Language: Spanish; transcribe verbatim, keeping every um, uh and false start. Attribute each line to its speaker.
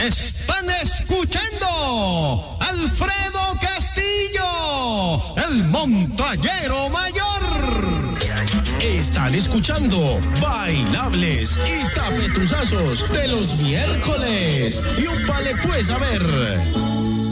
Speaker 1: Están escuchando Alfredo Castillo, el montañero mayor.
Speaker 2: Están escuchando Bailables y Tapetuzazos de los miércoles. Y un pale pues a ver.